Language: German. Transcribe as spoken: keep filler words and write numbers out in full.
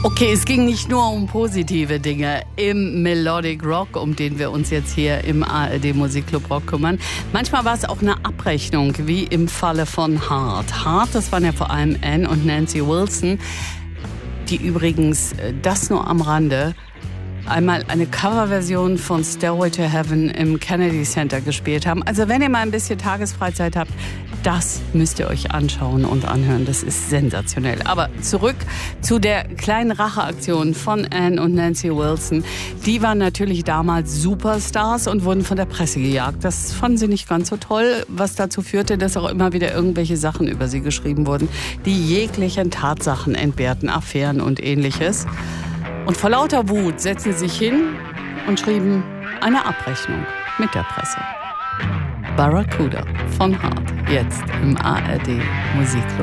Okay, es ging nicht nur um positive Dinge im Melodic Rock, um den wir uns jetzt hier im A R D Musikclub Rock kümmern. Manchmal war es auch eine Abrechnung, wie im Falle von Heart. Heart, das waren ja vor allem Ann und Nancy Wilson, die übrigens, das nur am Rande, einmal eine Coverversion von Stairway to Heaven im Kennedy Center gespielt haben. Also wenn ihr mal ein bisschen Tagesfreizeit habt, das müsst ihr euch anschauen und anhören. Das ist sensationell. Aber zurück zu der kleinen Racheaktion von Ann und Nancy Wilson. Die waren natürlich damals Superstars und wurden von der Presse gejagt. Das fanden sie nicht ganz so toll, was dazu führte, dass auch immer wieder irgendwelche Sachen über sie geschrieben wurden, die jeglichen Tatsachen entbehrten, Affären und Ähnliches. Und vor lauter Wut setzten sie sich hin und schrieben eine Abrechnung mit der Presse. Barracuda von Heart, jetzt im A R D Musikclub.